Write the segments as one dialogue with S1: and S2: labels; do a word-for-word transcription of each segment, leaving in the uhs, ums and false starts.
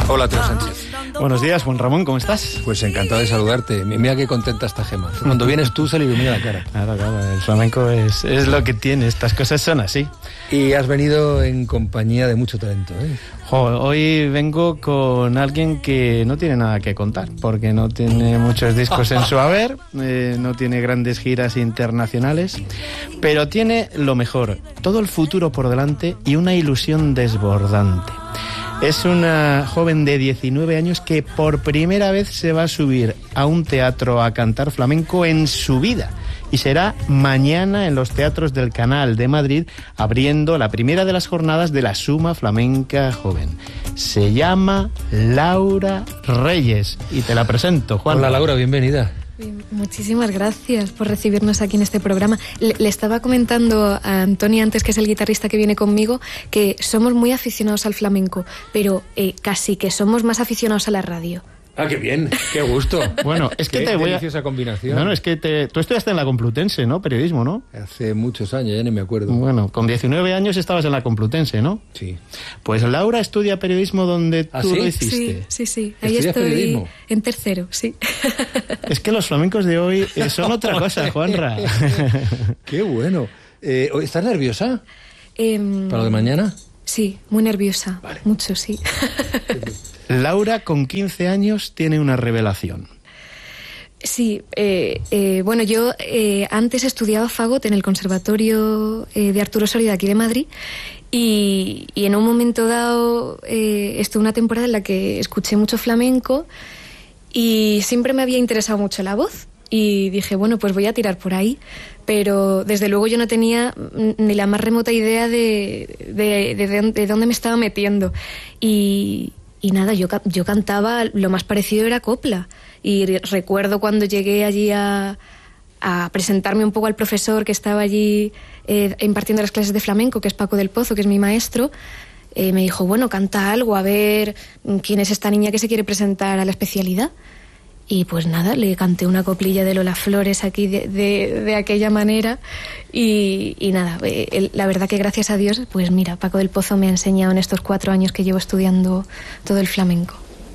S1: Hola, Teo Sánchez.
S2: Buenos días, Juan Ramón, ¿cómo estás?
S1: Pues encantado de saludarte. Mira qué contenta está Gema. Cuando vienes tú se le ilumina la cara.
S2: Claro, claro, el flamenco es, es lo que tiene, estas cosas son así.
S1: Y has venido en compañía de mucho talento, ¿eh?
S2: Jo, hoy vengo con alguien que no tiene nada que contar, porque no tiene muchos discos en su haber, eh, no tiene grandes giras internacionales, pero tiene lo mejor, todo el futuro por delante y una ilusión desbordante. Es una joven de diecinueve años que por primera vez se va a subir a un teatro a cantar flamenco en su vida. Y será mañana en los teatros del Canal de Madrid, abriendo la primera de las jornadas de la Suma Flamenca Joven. Se llama Laura Reyes y te la presento, Juan.
S1: Hola, Laura, bienvenida.
S3: Muchísimas gracias por recibirnos aquí en este programa. Le, le estaba comentando a Antonio antes, que es el guitarrista que viene conmigo, que somos muy aficionados al flamenco, pero eh, casi que somos más aficionados a la radio.
S1: Ah, qué bien, qué gusto.
S2: Bueno, es que
S1: qué
S2: te voy a...
S1: deliciosa combinación.
S2: No, no, es que te... tú estudiaste en la Complutense, ¿no? Periodismo, ¿no?
S1: Hace muchos años, ya ni me acuerdo.
S2: Bueno, con diecinueve años estabas en la Complutense, ¿no?
S1: Sí.
S2: Pues Laura estudia periodismo donde
S1: ¿Ah,
S2: tú
S1: sí?
S2: lo hiciste.
S3: Sí, sí, sí. Ahí
S1: ¿Estudias
S3: estoy
S1: periodismo?
S3: En tercero, sí.
S2: Es que los flamencos de hoy eh, son otra cosa, Juanra.
S1: Qué bueno. Eh, ¿Estás nerviosa
S3: Eh,
S1: para lo de mañana?
S3: Sí, muy nerviosa.
S1: Vale.
S3: Mucho, sí.
S2: Laura, con quince años, tiene una revelación.
S3: Sí, eh, eh, bueno, yo eh, antes estudiaba fagot en el Conservatorio eh, de Arturo Soria de aquí de Madrid y, y en un momento dado eh, estuve una temporada en la que escuché mucho flamenco y siempre me había interesado mucho la voz y dije, bueno, pues voy a tirar por ahí, pero desde luego yo no tenía ni la más remota idea de, de, de, de, de dónde me estaba metiendo y... Y nada, yo, yo cantaba, lo más parecido era copla. Y recuerdo cuando llegué allí a, a presentarme un poco al profesor que estaba allí eh, impartiendo las clases de flamenco, que es Paco del Pozo, que es mi maestro, eh, me dijo, bueno, canta algo, a ver quién es esta niña que se quiere presentar a la especialidad. Y pues nada, le canté una coplilla de Lola Flores aquí de, de, de aquella manera y, y nada, eh, la verdad que gracias a Dios, pues mira, Paco del Pozo me ha enseñado en estos cuatro años que llevo estudiando todo el flamenco.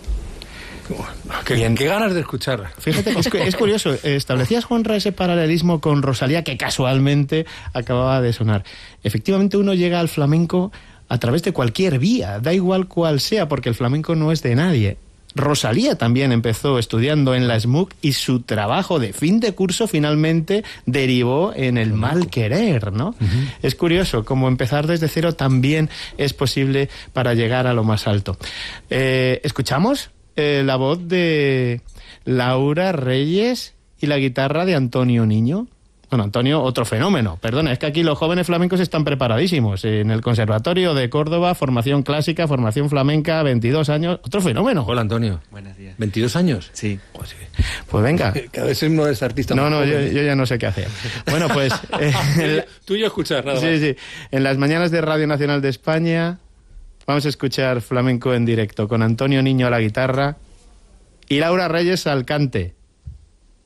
S1: Qué bien, qué ganas de escucharla.
S2: Fíjate, es, es curioso, establecías, Juanra, ese paralelismo con Rosalía que casualmente acababa de sonar. Efectivamente, uno llega al flamenco a través de cualquier vía, da igual cuál sea, porque el flamenco no es de nadie. Rosalía también empezó estudiando en la S M U C y su trabajo de fin de curso finalmente derivó en el mal querer, ¿no? Uh-huh. Es curioso cómo empezar desde cero también es posible para llegar a lo más alto. Eh, ¿Escuchamos eh, la voz de Laura Reyes y la guitarra de Antonio Niño? Bueno, Antonio, otro fenómeno. Perdona, es que aquí los jóvenes flamencos están preparadísimos. En el Conservatorio de Córdoba, formación clásica, formación flamenca, veintidós años. Otro fenómeno.
S1: Hola, Antonio.
S4: Buenos días.
S1: ¿veintidós años?
S4: Sí.
S1: Pues, sí.
S2: Pues venga.
S1: Cada vez no eres artista
S2: No,
S1: más
S2: no, yo,
S1: joven.
S2: yo ya no sé qué hacer. Bueno, pues... Eh, el,
S1: Tú y yo escuchar, nada más.
S2: Sí, sí. En las mañanas de Radio Nacional de España vamos a escuchar flamenco en directo con Antonio Niño a la guitarra y Laura Reyes al cante.